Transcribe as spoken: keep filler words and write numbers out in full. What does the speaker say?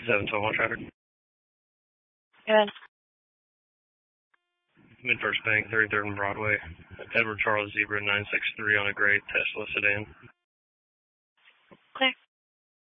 seven twelve on traffic. Good. Midfirst Bank, thirty-third and Broadway. Edward Charles Zebra nine six three on a gray Tesla sedan. Clear.